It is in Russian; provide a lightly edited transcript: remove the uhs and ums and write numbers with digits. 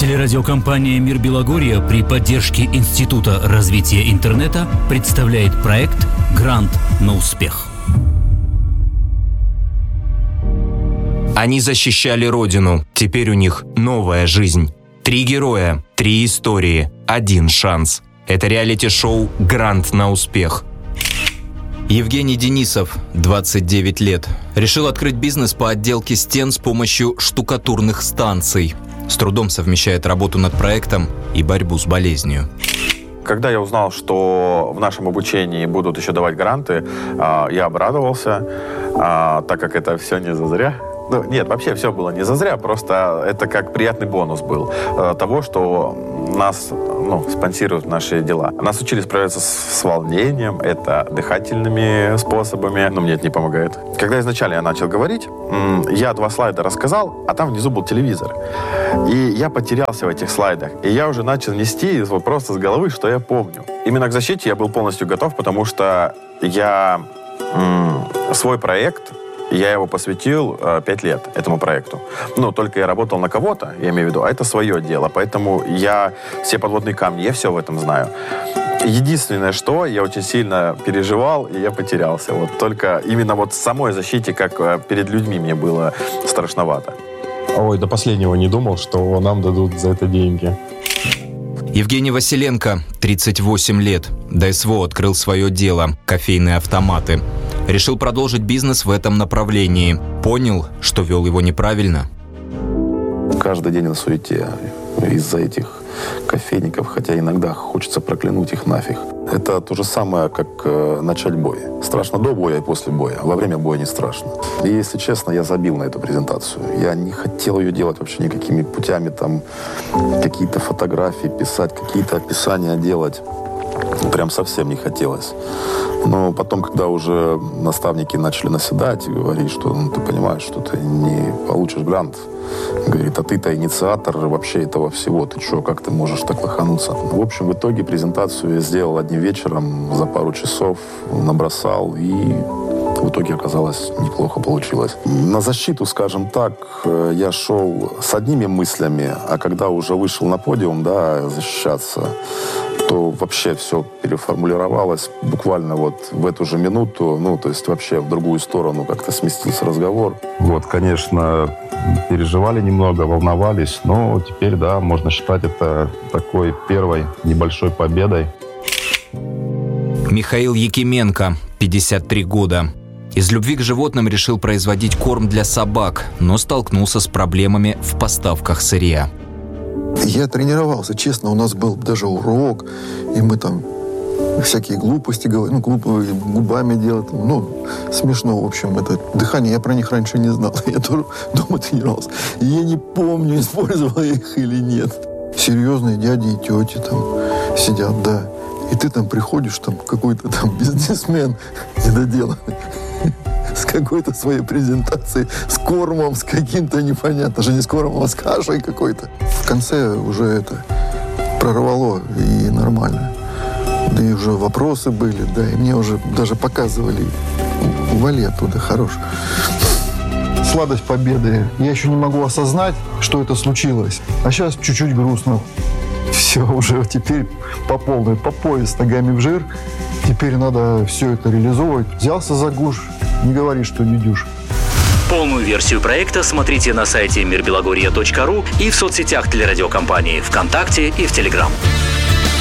Телерадиокомпания «Мир Белогорья» при поддержке Института развития интернета представляет проект «Грант на успех». Они защищали Родину. Теперь у них новая жизнь. 3 героя, 3 истории, 1 шанс. Это реалити-шоу «Грант на успех». Евгений Денисов, 29 лет, решил открыть бизнес по отделке стен с помощью штукатурных станций. С трудом совмещает работу над проектом и борьбу с болезнью. Когда я узнал, что в нашем обучении будут еще давать гранты, я обрадовался, так как это все не зазря. Ну, нет, вообще все было не зазря, просто это как приятный бонус был того, что нас спонсируют наши дела. Нас учили справляться с волнением, это дыхательными способами, но мне это не помогает. Когда изначально я начал говорить, я 2 слайда рассказал, а там внизу был телевизор. И я потерялся в этих слайдах. И я уже начал нести просто с головы, что я помню. Именно к защите я был полностью готов, потому что я свой проект... Я его посвятил 5 лет этому проекту. Но только я работал на кого-то, я имею в виду, а это свое дело. Поэтому я все подводные камни, я все в этом знаю. Единственное, что я очень сильно переживал, и я потерялся. Вот только именно вот в самой защите, как перед людьми, мне было страшновато. Ой, до последнего не думал, что нам дадут за это деньги. Евгений Василенко, 38 лет. ДСВО открыл свое дело – кофейные автоматы. Решил продолжить бизнес в этом направлении. Понял, что вел его неправильно. Каждый день на суете из-за этих кофейников, хотя иногда хочется проклянуть их нафиг. Это то же самое, как начать бой. Страшно до боя и после боя. Во время боя не страшно. И, если честно, я забил на эту презентацию. Я не хотел ее делать вообще никакими путями, там, какие-то фотографии писать, какие-то описания делать. Прям совсем не хотелось. Но потом, когда уже наставники начали наседать и говорить, что ты понимаешь, что ты не получишь грант, говорит, а ты-то инициатор вообще этого всего, ты что, как ты можешь так лохануться? В общем, в итоге презентацию я сделал одним вечером, за пару часов набросал, и в итоге оказалось неплохо получилось. На защиту, скажем так, я шел с одними мыслями, а когда уже вышел на подиум, да, защищаться, то вообще все переформулировалось буквально вот в эту же минуту, то есть вообще в другую сторону как-то сместился разговор. Вот, конечно, переживали немного, волновались, но теперь, да, можно считать это такой первой небольшой победой. Михаил Якименко, 53 года. Из любви к животным решил производить корм для собак, но столкнулся с проблемами в поставках сырья. Я тренировался, честно, у нас был даже урок, и мы там всякие глупости говорили, глупые губами делать, смешно, в общем, это дыхание, я про них раньше не знал, я тоже дома тренировался. И я не помню, использовал я их или нет. Серьезные дяди и тети там сидят, да, и ты там приходишь, там какой-то там бизнесмен недоделанный, с какой-то своей презентацией, с кормом, с каким-то непонятно, же не с кормом, а с кашей какой-то. В конце уже это прорвало, и нормально. Да и уже вопросы были, да, и мне уже даже показывали, вали оттуда, хорош. Сладость победы. Я еще не могу осознать, что это случилось. А сейчас чуть-чуть грустно. Все, уже теперь по полной, по пояс ногами в жир. Теперь надо все это реализовывать. Взялся за гуш, не говори, что не дюж. Полную версию проекта смотрите на сайте mirbelogorья.ru и в соцсетях телерадиокомпании ВКонтакте и в Телеграм.